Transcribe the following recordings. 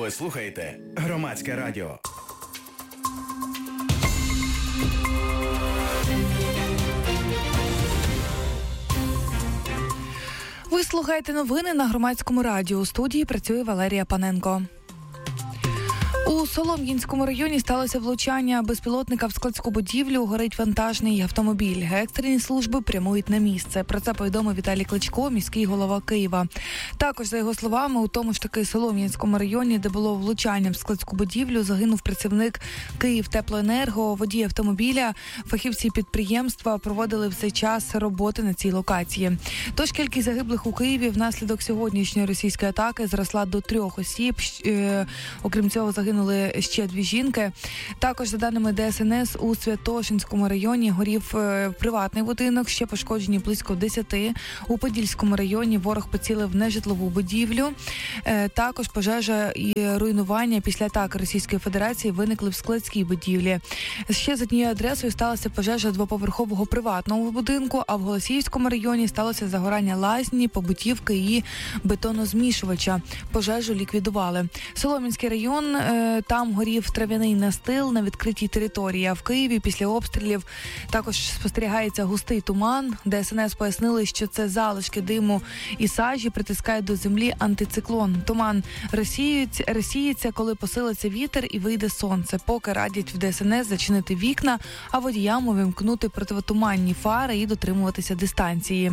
Ви слухаєте Громадське радіо. Ви слухаєте новини на Громадському радіо. У студії працює Валерія Паненко. У Солом'янському районі сталося влучання безпілотника в складську будівлю. Горить вантажний автомобіль. Екстрені служби прямують на місце. Про це повідомив Віталій Кличко, міський голова Києва. Також, за його словами, у тому ж таки Солом'янському районі, де було влучання в складську будівлю, загинув працівник Київтеплоенерго, водій автомобіля. Фахівці підприємства проводили в цей час роботи на цій локації. Тож кількість загиблих у Києві внаслідок сьогоднішньої російської атаки зросла до 3 осіб. Окрім цього, загинули ще 2 жінки. Також, за даними ДСНС, у Святошинському районі горів приватний будинок, ще пошкоджені близько 10. У Подільському районі ворог поцілив в нежитлову будівлю. Також пожежа і руйнування після атаки Російської Федерації виникли в складській будівлі. Ще з однією адресою сталася пожежа двоповерхового приватного будинку, а в Голосіївському районі сталося загорання лазні, побутівки і бетонозмішувача. Пожежу ліквідували. Солом'янський район, там горів трав'яний настил на відкритій території, а в Києві після обстрілів також спостерігається густий туман. ДСНС пояснили, що це залишки диму і сажі притискають до землі антициклон. Туман розсіється, коли посилиться вітер і вийде сонце. Поки радять в ДСНС зачинити вікна, а водіям увімкнути противотуманні фари і дотримуватися дистанції.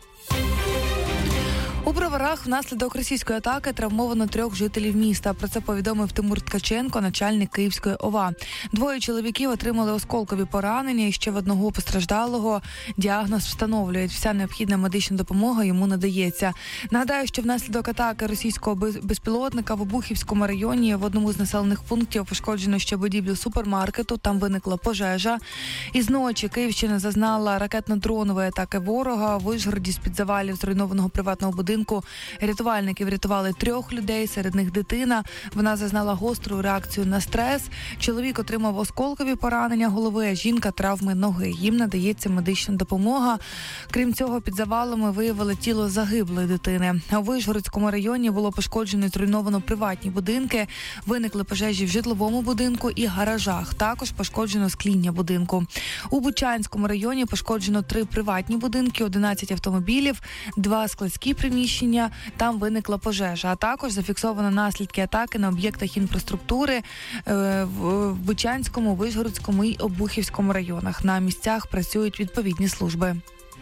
У Броварах внаслідок російської атаки травмовано 3 жителів міста. Про це повідомив Тимур Ткаченко, начальник Київської ОВА. 2 чоловіків отримали осколкові поранення і ще в 1 постраждалого діагноз встановлюють. Вся необхідна медична допомога йому надається. Нагадаю, що внаслідок атаки російського безпілотника в Обухівському районі в одному з населених пунктів пошкоджено ще будівлю супермаркету. Там виникла пожежа. Із ночі Київщина зазнала ракетно-дронової атаки ворога. В Вишгороді з-під завалів зруйнованого приватного будинку рятувальники врятували 3 людей, серед них дитина. Вона зазнала гостру реакцію на стрес. Чоловік отримав осколкові поранення голови, а жінка – травми ноги. Їм надається медична допомога. Крім цього, під завалами виявили тіло загиблої дитини. У Вишгородському районі було пошкоджено і зруйновано приватні будинки. Виникли пожежі в житловому будинку і гаражах. Також пошкоджено скління будинку. У Бучанському районі пошкоджено 3 приватні будинки, 11 автомобілів, 2 складські приміщення. Там виникла пожежа, а також зафіксовано наслідки атаки на об'єктах інфраструктури в Бучанському, Вишгородському і Обухівському районах. На місцях працюють відповідні служби.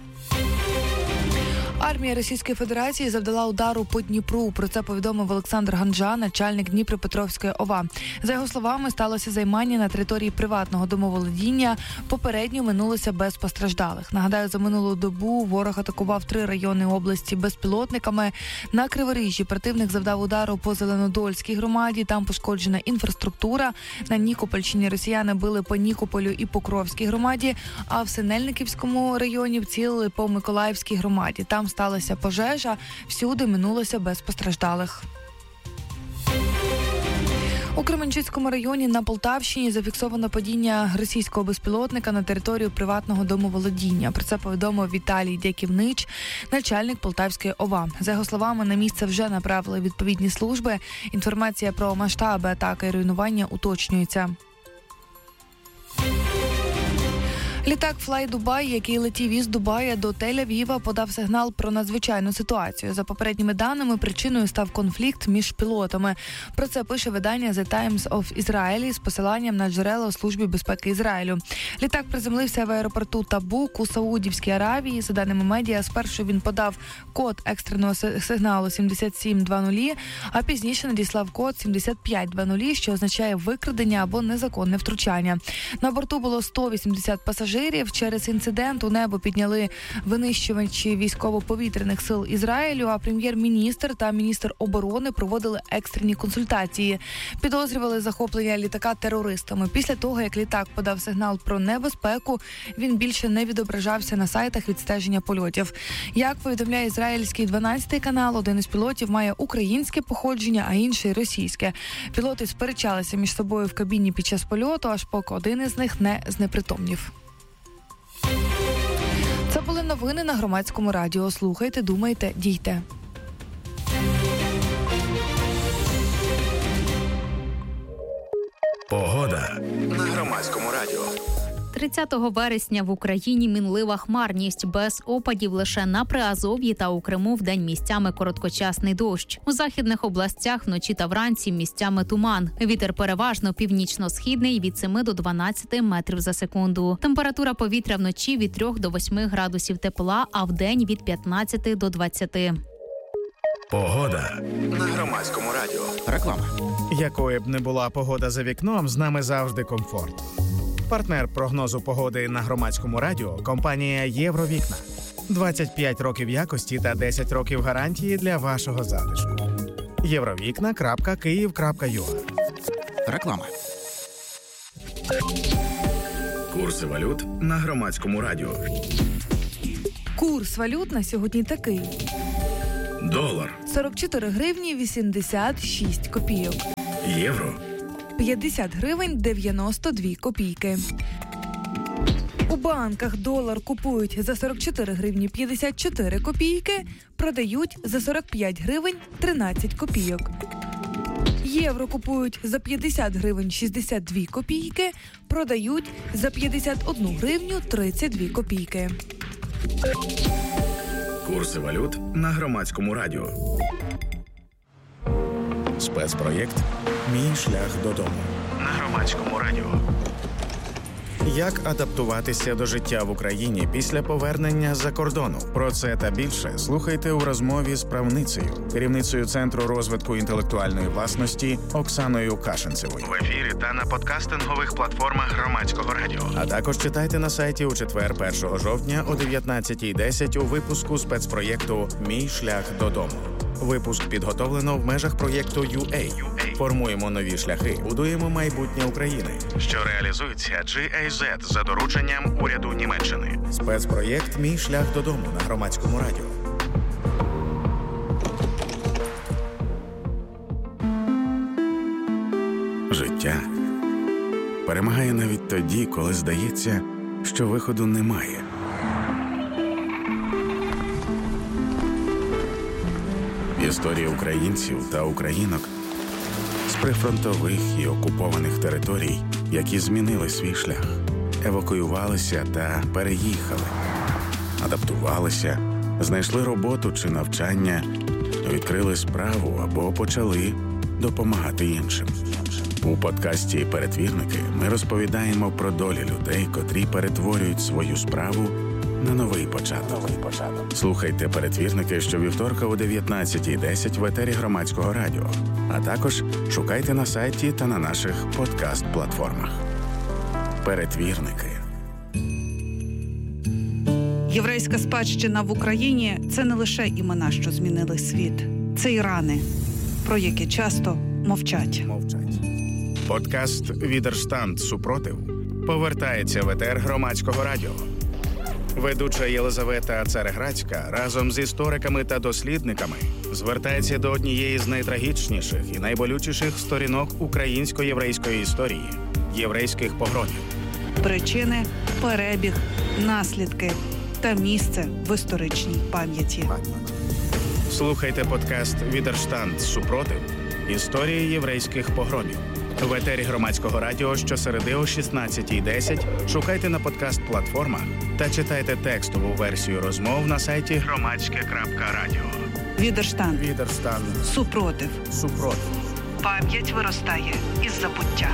Армія Російської Федерації завдала удару по Дніпру. Про це повідомив Олександр Ганжа, начальник Дніпропетровської ОВА. За його словами, сталося займання на території приватного домоволодіння. Попередньо минулося без постраждалих. Нагадаю, за минулу добу ворог атакував 3 райони області безпілотниками. На Криворіжжі противник завдав удару по Зеленодольській громаді. Там пошкоджена інфраструктура. На Нікопольщині росіяни били по Нікополю і Покровській громаді, а в Синельниківському районі вцілили по Миколаївській громаді. Там сталася пожежа, всюди минулося без постраждалих. У Кременчуцькому районі на Полтавщині зафіксовано падіння російського безпілотника на територію приватного домоволодіння. Про це повідомив Віталій Дяківнич, начальник Полтавської ОВА. За його словами, на місце вже направили відповідні служби. Інформація про масштаби атаки і руйнування уточнюється. Літак Fly Dubai, який летів із Дубая до Тель-Авіва, подав сигнал про надзвичайну ситуацію. За попередніми даними, причиною став конфлікт між пілотами. Про це пише видання The Times of Israel з посиланням на джерела у Службі безпеки Ізраїлю. Літак приземлився в аеропорту Табук у Саудівській Аравії. За даними медіа, спершу він подав код екстреного сигналу 7720, а пізніше надіслав код 7520, що означає викрадення або незаконне втручання. На борту було 180 пасажирів. Через інцидент у небо підняли винищувачі військово-повітряних сил Ізраїлю, а прем'єр-міністр та міністр оборони проводили екстрені консультації. Підозрювали захоплення літака терористами. Після того, як літак подав сигнал про небезпеку, він більше не відображався на сайтах відстеження польотів. Як повідомляє ізраїльський 12-й канал, один із пілотів має українське походження, а інший – російське. Пілоти сперечалися між собою в кабіні під час польоту, аж поки один із них не знепритомнів. Це були новини на Громадському радіо. Слухайте, думайте, дійте. Погода на Громадському радіо. 30 вересня в Україні мінлива хмарність, без опадів лише на Приазов'ї та у Криму вдень місцями короткочасний дощ. У західних областях вночі та вранці місцями туман. Вітер переважно північно-східний від 7 до 12 метрів за секунду. Температура повітря вночі від 3 до 8 градусів тепла, а вдень від 15 до 20. Погода на Громадському радіо. Реклама. Якою б не була погода за вікном, з нами завжди комфорт. Партнер прогнозу погоди на Громадському радіо – компанія «Євровікна». 25 років якості та 10 років гарантії для вашого затишку. Євровікна.Київ.ua. Реклама. Курси валют на Громадському радіо. Курс валют на сьогодні такий. Долар. 44 гривні 86 копійок. Євро. 50 гривень 92 копійки. У банках долар купують за 44 гривні 54 копійки, продають за 45 гривень 13 копійок. Євро купують за 50 гривень 62 копійки, продають за 51 гривню 32 копійки. Курси валют на Громадському радіо. Спецпроєкт «Мій шлях додому» на Громадському радіо. Як адаптуватися до життя в Україні після повернення з-за кордону? Про це та більше слухайте у розмові з правницею, керівницею Центру розвитку інтелектуальної власності Оксаною Кашинцевою. В ефірі та на подкастингових платформах Громадського радіо. А також читайте на сайті у четвер 1 жовтня о 19:10 у випуску спецпроєкту «Мій шлях додому». Випуск підготовлено в межах проєкту UA. Формуємо нові шляхи, будуємо майбутнє України. Що реалізується GIZ за дорученням уряду Німеччини. Спецпроєкт «Мій шлях додому» на Громадському радіо. Життя перемагає навіть тоді, коли здається, що виходу немає. Історія українців та українок з прифронтових і окупованих територій, які змінили свій шлях, евакуювалися та переїхали, адаптувалися, знайшли роботу чи навчання, відкрили справу або почали допомагати іншим. У подкасті «Перетвірники» ми розповідаємо про долі людей, котрі перетворюють свою справу на новий початок. Слухайте «Перетвірники» щовівторка о 19:10 в етері Громадського радіо. А також шукайте на сайті та на наших подкаст-платформах. «Перетвірники». Єврейська спадщина в Україні – це не лише імена, що змінили світ. Це й рани, про які часто мовчать. Подкаст «Відерштанд. Супротив» повертається в етер Громадського радіо. Ведуча Єлизавета Цареградська разом з істориками та дослідниками звертається до однієї з найтрагічніших і найболючіших сторінок українсько-єврейської історії – єврейських погромів. Причини, перебіг, наслідки та місце в історичній пам'яті. Слухайте подкаст «Відерштанд. Супротив. Історії єврейських погромів». В етері Громадського радіо щосереди о 16:10 шукайте на подкаст-платформах та читайте текстову версію розмов на сайті громадське.радіо. Відерштанд. Супротив. Пам'ять виростає із забуття.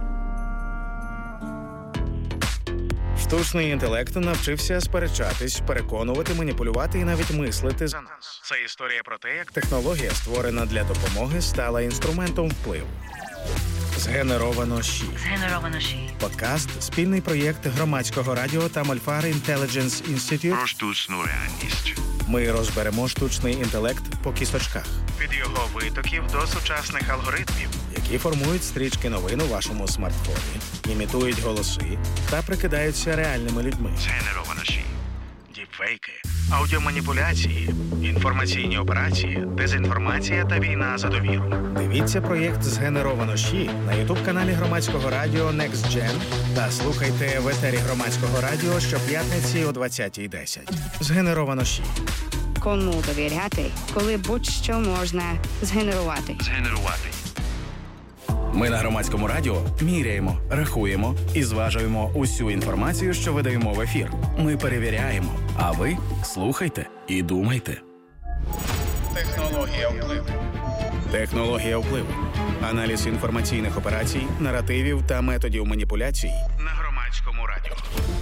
Штучний інтелект навчився сперечатись, переконувати, маніпулювати і навіть мислити за нас. Це історія про те, як технологія, створена для допомоги, стала інструментом впливу. Згенеровано ЩІ. Подкаст – спільний проєкт Громадського радіо та Мольфар Intelligence Institute. Про штучну реальність. Ми розберемо штучний інтелект по кісточках. Від його витоків до сучасних алгоритмів, які формують стрічки новин у вашому смартфоні, імітують голоси та прикидаються реальними людьми. Згенеровано ЩІ. Діпфейки, аудіоманіпуляції, інформаційні операції, дезінформація та війна за довіру. Дивіться проєкт «Згенеровано ЩІ» на ютуб-каналі Громадського радіо Next Gen та слухайте в етері Громадського радіо щоп'ятниці о 20:10. «Згенеровано ЩІ». Кому довіряти, коли будь-що можна згенерувати? Ми на Громадському радіо міряємо, рахуємо і зважуємо усю інформацію, що видаємо в ефір. Ми перевіряємо, а ви слухайте і думайте. Технологія впливу. Технологія впливу. Аналіз інформаційних операцій, наративів та методів маніпуляцій на Громадському радіо.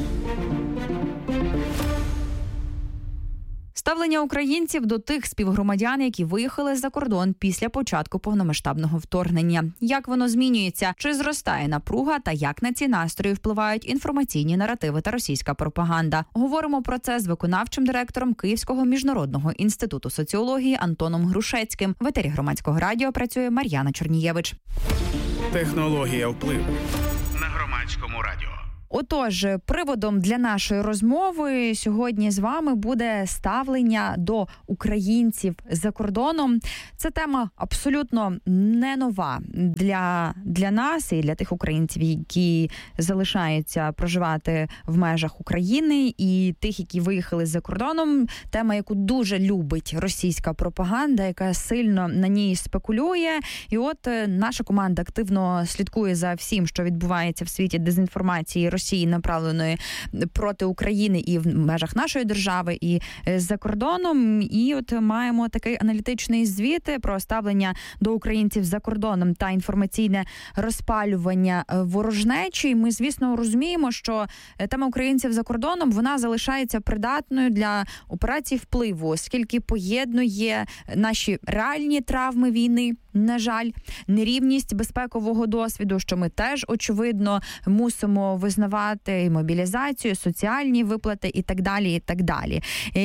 Ставлення українців до тих співгромадян, які виїхали за кордон після початку повномасштабного вторгнення. Як воно змінюється? Чи зростає напруга? Та як на ці настрої впливають інформаційні наративи та російська пропаганда? Говоримо про це з виконавчим директором Київського міжнародного інституту соціології Антоном Грушецьким. В етері Громадського радіо працює Мар'яна Чорнієвич. Технологія впливу на Громадському радіо. Отож, приводом для нашої розмови сьогодні з вами буде ставлення до українців за кордоном. Це тема абсолютно не нова для нас і для тих українців, які залишаються проживати в межах України, і тих, які виїхали за кордоном. Тема, яку дуже любить російська пропаганда, яка сильно на ній спекулює. І от наша команда активно слідкує за всім, що відбувається в світі дезінформації Росії, направленої проти України і в межах нашої держави, і за кордоном. І от маємо такий аналітичний звіт про ставлення до українців за кордоном та інформаційне розпалювання ворожнечі. Ми, звісно, розуміємо, що тема українців за кордоном, вона залишається придатною для операцій впливу, оскільки поєднує наші реальні травми війни, на жаль, нерівність безпекового досвіду, що ми теж, очевидно, мусимо визнавати, і мобілізацію, соціальні виплати і так далі, і так далі.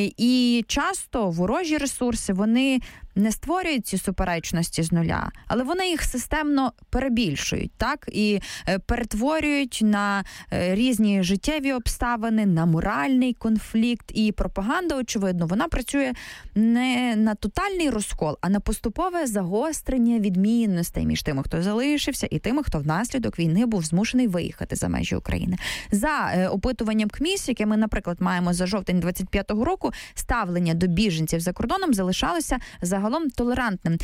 І часто ворожі ресурси, вони не створюють ці суперечності з нуля, але вони їх системно перебільшують, так? І перетворюють на різні життєві обставини, на моральний конфлікт. І пропаганда, очевидно, вона працює не на тотальний розкол, а на поступове загострення відмінностей між тими, хто залишився, і тими, хто внаслідок війни був змушений виїхати за межі України. За опитуванням КМІС, яке ми, наприклад, маємо за жовтень 25-го року, ставлення до біженців за кордоном залишалося загалом толерантним.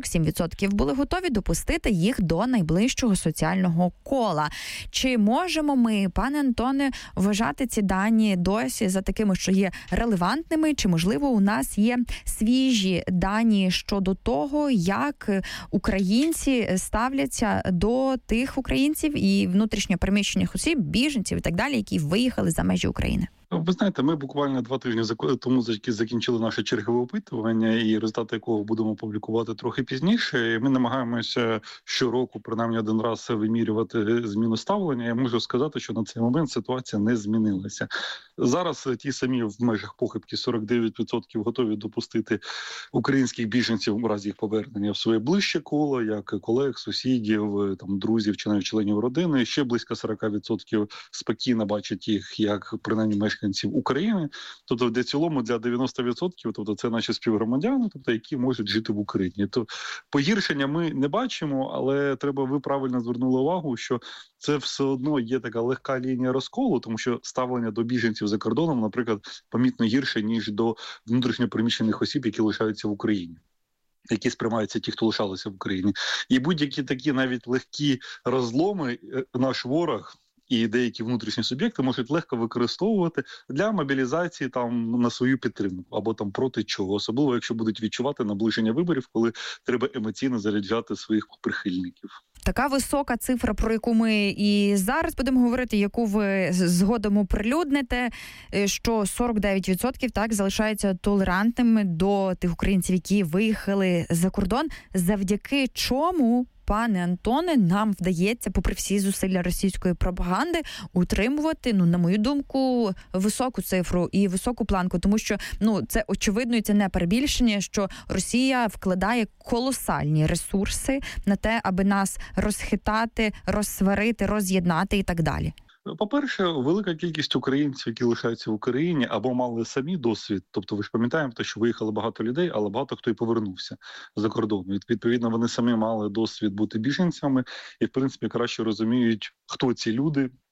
47% були готові допустити їх до найближчого соціального кола. Чи можемо ми, пане Антоне, вважати ці дані досі за такими, що є релевантними? Чи, можливо, у нас є свіжі дані щодо того, як українці ставляться до тих українців і внутрішньо переміщених осіб, біженців і так далі, які виїхали за межі України? Ви знаєте, ми буквально 2 тижні тому закінчили наше чергове опитування, і результати якого будемо публікувати трохи пізніше. І ми намагаємося щороку, принаймні один раз, вимірювати зміну ставлення. Я можу сказати, що на цей момент ситуація не змінилася. Зараз ті самі в межах похибки 49% готові допустити українських біженців у разі їх повернення в своє ближче коло, як колег, сусідів, там, друзів чи навіть членів родини. Ще близько 40% спокійно бачать їх як, принаймні, мешканців України. Тобто, в цілому для 90%, тобто це наші співгромадяни, тобто які можуть жити в Україні. То погіршення ми не бачимо, але ви правильно звернули увагу, що це все одно є така легка лінія розколу, тому що ставлення до біженців за кордоном, наприклад, помітно гірше, ніж до внутрішньо переміщених осіб, які лишаються в Україні, які сприймаються ті, хто лишалися в Україні. І будь-які такі навіть легкі розломи наш ворог і деякі внутрішні суб'єкти можуть легко використовувати для мобілізації там на свою підтримку або там проти чого, особливо якщо будуть відчувати наближення виборів, коли треба емоційно заряджати своїх прихильників. Така висока цифра, про яку ми і зараз будемо говорити, яку ви згодом оприлюдните, що 49% так залишаються толерантними до тих українців, які виїхали за кордон, завдяки чому, пане Антоне, нам вдається, попри всі зусилля російської пропаганди, утримувати, на мою думку, високу цифру і високу планку, тому що, це очевидно і це не перебільшення, що Росія вкладає колосальні ресурси на те, аби нас розхитати, розсварити, роз'єднати і так далі. По-перше, велика кількість українців, які лишаються в Україні або мали самі досвід, тобто ви ж пам'ятаєте, що виїхало багато людей, але багато хто і повернувся за кордон. Відповідно, вони самі мали досвід бути біженцями і, в принципі, краще розуміють, хто ці люди,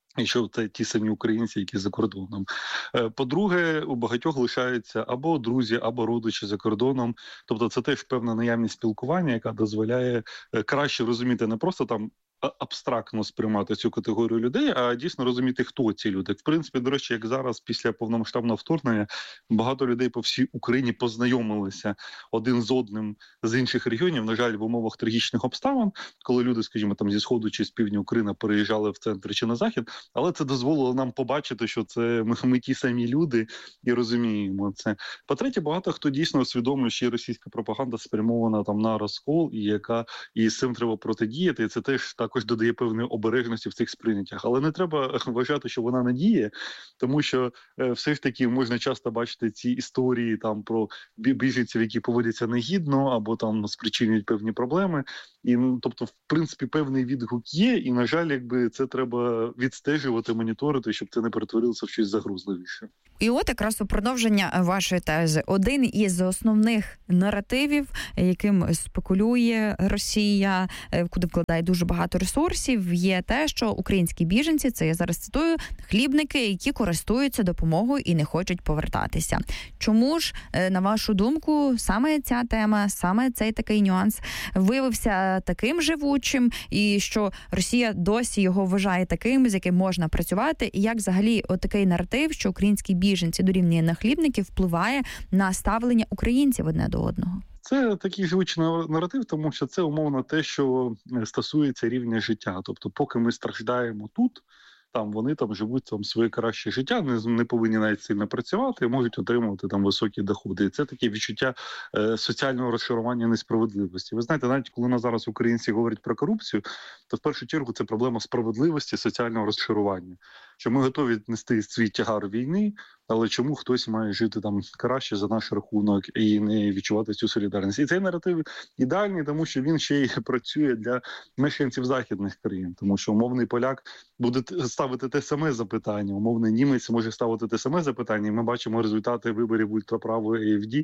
І що це ті самі українці, які за кордоном. По-друге, у багатьох лишаються або друзі, або родичі за кордоном. Тобто це теж певна наявність спілкування, яка дозволяє краще розуміти не просто там абстрактно сприймати цю категорію людей, а дійсно розуміти, хто ці люди. В принципі, до речі, як зараз, після повномасштабного вторгнення, багато людей по всій Україні познайомилися один з одним з інших регіонів, на жаль, в умовах трагічних обставин, коли люди, скажімо, там зі Сходу чи з півдня України переїжджали в центр чи на Захід, але це дозволило нам побачити, що це ми ті самі люди і розуміємо це. По-третє, багато хто дійсно усвідомлює, що російська пропаганда спрямована там на розкол, і яка і з цим треба протидіяти, і це теж також додає певної обережності в цих сприйняттях. Але не треба вважати, що вона не діє, тому що все ж таки можна часто бачити ці історії там про біженців, які поводяться негідно або там спричинюють певні проблеми. І, тобто, в принципі, певний відгук є, і, на жаль, якби це треба відстежувати, моніторити, щоб це не перетворилося в щось загрозливіше. І от якраз у продовження вашої тези. Один із основних наративів, яким спекулює Росія, куди вкладає дуже багато ресурсів, є те, що українські біженці, це я зараз цитую, хлібники, які користуються допомогою і не хочуть повертатися. Чому ж, на вашу думку, саме ця тема, саме цей такий нюанс виявився таким живучим, і що Росія досі його вважає таким, з яким можна працювати, і як взагалі отакий наратив, що українські біженці дорівнює нахлібників, впливає на ставлення українців одне до одного? Це такий живучий наратив, тому що це умовно те, що стосується рівня життя. Тобто, поки ми страждаємо тут, там вони там живуть там своє краще життя, не повинні навіть сильно працювати, можуть отримувати там високі доходи. І це таке відчуття соціального розшарування несправедливості. Ви знаєте, навіть коли нас зараз українці говорять про корупцію, то в першу чергу це проблема справедливості, соціального розшарування. Що ми готові нести свій тягар війни, але чому хтось має жити там краще за наш рахунок і не відчувати цю солідарність. І цей наратив ідеальний, тому що він ще й працює для мешканців західних країн, тому що умовний поляк буде ставити те саме запитання, умовний німець може ставити те саме запитання, і ми бачимо результати виборів ультраправої AfD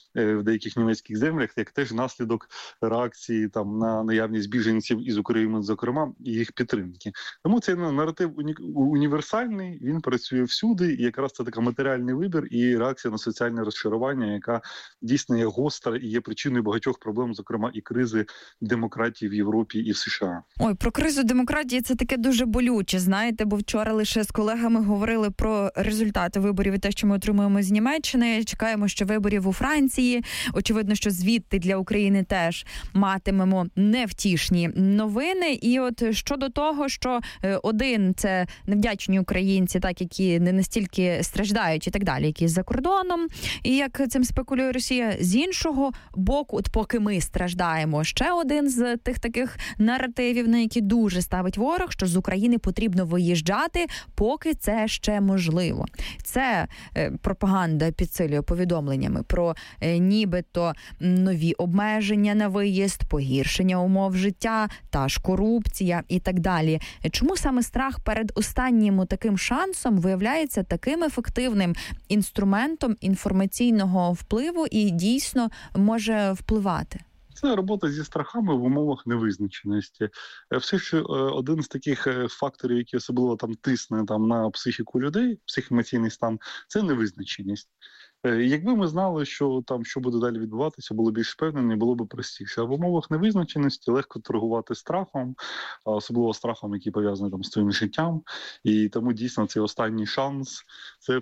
в деяких німецьких землях, як теж наслідок реакції там на наявність біженців із України, зокрема, і їх підтримки. Тому цей наратив універсальний, він працює всюди, і якраз це такий матеріальний вибір і реакція на соціальне розчарування, яка дійсно є гостра і є причиною багатьох проблем, зокрема і кризи демократії в Європі і в США. Ой, про кризу демократії це таке дуже болюче, знаєте, бо вчора лише з колегами говорили про результати виборів і те, що ми отримуємо з Німеччини. Чекаємо ще виборів у Франції. Очевидно, що звідти для України теж матимемо невтішні новини. І от щодо того, що один – це невдячні українці, так, які не настільки страждають і так далі, які за кордоном, і як цим спекулює Росія. З іншого боку, от поки ми страждаємо, ще один з тих таких наративів, на які дуже ставить ворог, що з України потрібно виїжджати, поки це ще можливо. Це пропаганда підсилює повідомленнями про нібито нові обмеження на виїзд, погіршення умов життя, та ж корупція і так далі. Чому саме страх перед останнім таким шансом виявляється таким ефективним інструментом інформаційного впливу і дійсно може впливати? Це робота зі страхами в умовах невизначеності. Все ж один з таких факторів, який особливо там тисне там на психіку людей, психоемоційний стан, це невизначеність. Якби ми знали, що там що буде далі відбуватися, було більш впевнені, було б простіше. А в умовах невизначеності легко торгувати страхом, особливо страхом, який пов'язаний там з твоїм життям. І тому дійсно цей останній шанс, це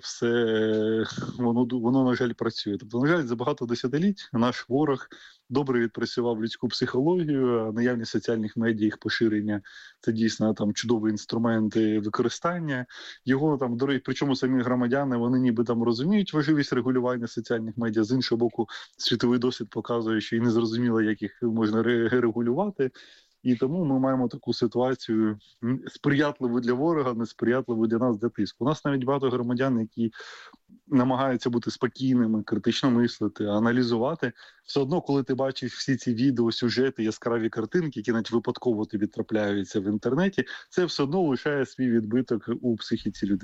все воно на жаль працює. Тобто, на жаль, за багато десятиліть наш ворог добре відпрацював людську психологію, наявність соціальних медіа, їх поширення – це дійсно там чудові інструменти використання. Його там, до речі, причому самі громадяни, вони ніби там розуміють важливість регулювання соціальних медіа, з іншого боку, світовий досвід показує, що і не зрозуміло, як їх можна регулювати. І тому ми маємо таку ситуацію сприятливу для ворога, несприятливу для нас, для тиску. У нас навіть багато громадян, які намагаються бути спокійними, критично мислити, аналізувати. Все одно, коли ти бачиш всі ці відео, сюжети, яскраві картинки, які навіть випадково тобі трапляються в інтернеті, це все одно лишає свій відбиток у психіці людей.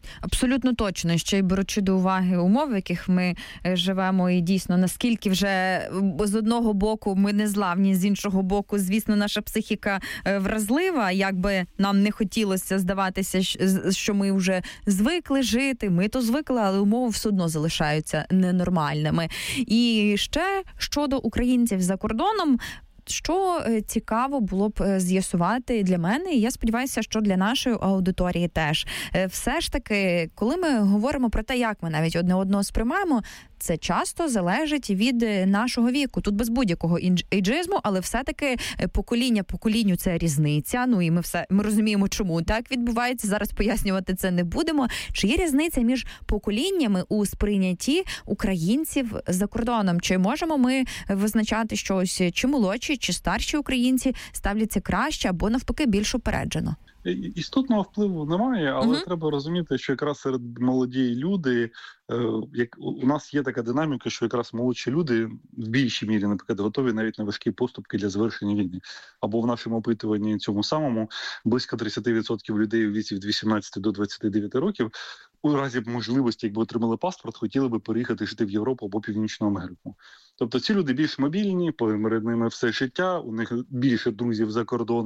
Абсолютно точно, ще й беручи до уваги умови, в яких ми живемо, і дійсно, наскільки вже з одного боку ми незламні, з іншого боку, звісно, наша психіка вразлива, як би нам не хотілося здаватися, що ми вже звикли жити, ми то звикли, але умови все одно залишаються ненормальними. І ще щодо українців за кордоном, що цікаво було б з'ясувати для мене, і я сподіваюся, що для нашої аудиторії теж. Все ж таки, коли ми говоримо про те, як ми навіть одне одного сприймаємо, це часто залежить від нашого віку. Тут без будь-якого ейджизму, але все-таки покоління поколінню – це різниця. Ну і ми розуміємо, чому так відбувається. Зараз пояснювати це не будемо. Чи є різниця між поколіннями у сприйнятті українців за кордоном? Чи можемо ми визначати, що ось чи молодші, чи старші українці ставляться краще або навпаки більш упереджено? Істотного впливу немає, але треба розуміти, що якраз серед молоді люди, як у нас є така динаміка, що якраз молодші люди в більшій мірі, наприклад, готові навіть на важкі поступки для завершення війни. Або в нашому опитуванні цьому самому близько 30% людей у віці від 18 до 29 років у разі можливості, якби отримали паспорт, хотіли би переїхати жити в Європу або Північну Америку. Тобто ці люди більш мобільні, перед ними все життя, у них більше друзів за кордоном,